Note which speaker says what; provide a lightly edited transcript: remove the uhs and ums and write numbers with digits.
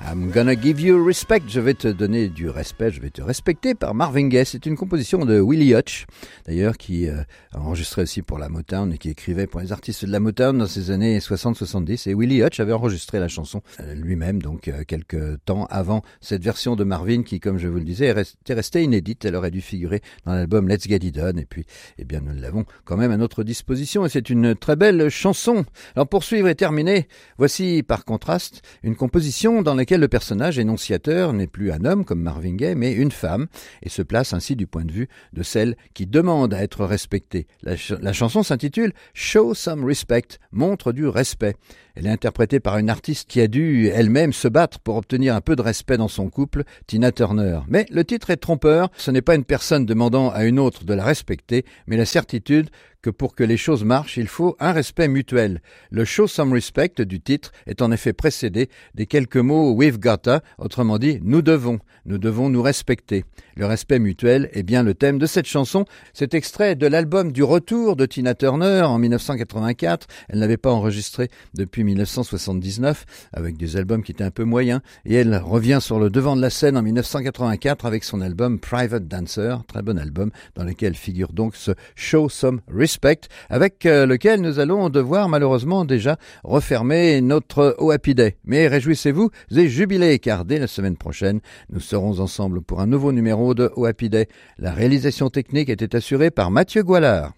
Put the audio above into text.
Speaker 1: I'm gonna give you respect. Je vais te donner du respect, je vais te respecter par Marvin Gaye. C'est une composition de Willie Hutch, d'ailleurs, qui a enregistré aussi pour la Motown et qui écrivait pour les artistes de la Motown dans ces années 60-70. Et Willie Hutch avait enregistré la chanson lui-même, donc quelques temps avant cette version de Marvin qui, comme je vous le disais, était restée inédite. Elle aurait dû figurer dans l'album Let's Get It Done. Et puis, eh bien, nous l'avons quand même à notre disposition et c'est une très belle chanson. Alors, pour suivre et terminer, voici, par contraste, une composition dans laquelle le personnage énonciateur n'est plus un homme comme Marvin Gaye, mais une femme, et se place ainsi du point de vue de celle qui demande à être respectée. La chanson s'intitule « Show some respect », montre du respect. Elle est interprétée par une artiste qui a dû elle-même se battre pour obtenir un peu de respect dans son couple, Tina Turner. Mais le titre est trompeur, ce n'est pas une personne demandant à une autre de la respecter, mais la certitude que pour que les choses marchent, il faut un respect mutuel. Le « Show some respect » du titre est en effet précédé des quelques mots « we've gotta », autrement dit « nous devons nous respecter ». Le respect mutuel est bien le thème de cette chanson. Cet extrait de l'album du retour de Tina Turner en 1984. Elle n'avait pas enregistré depuis 1979 avec des albums qui étaient un peu moyens et elle revient sur le devant de la scène en 1984 avec son album Private Dancer, très bon album dans lequel figure donc ce « Show some respect » avec lequel nous allons devoir malheureusement déjà refermer notre Oh Happy Day. Mais réjouissez-vous et jubilez car dès la semaine prochaine, nous serons ensemble pour un nouveau numéro de Oh Happy Day. La réalisation technique était assurée par Mathieu Goualard.